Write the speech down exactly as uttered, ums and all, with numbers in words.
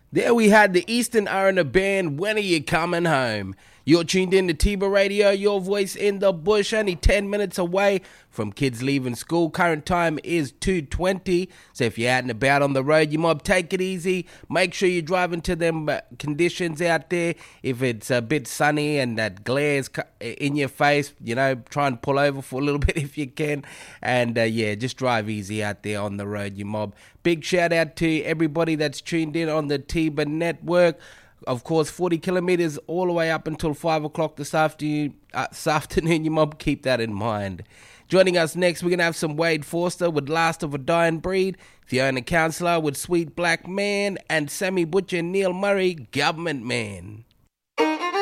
There we had the Eastern Arena Band, When Are You Coming Home? You're tuned in to Tiba Radio, your voice in the bush, only ten minutes away from kids leaving school. Current time is two twenty, so if you're out and about on the road, you mob, take it easy. Make sure you're driving to them uh, conditions out there. If it's a bit sunny and that glare's in your face, you know, try and pull over for a little bit if you can. And uh, yeah, just drive easy out there on the road, you mob. Big shout out to everybody that's tuned in on the Tiba Network. Of course, forty kilometres all the way up until five o'clock this afternoon, uh, this afternoon, you mob, keep that in mind. Joining us next, we're going to have some Wade Forster with Last of a Dying Breed, Fiona Counsellor with Sweet Black Man, and Sammy Butcher and Neil Murray, Government Man.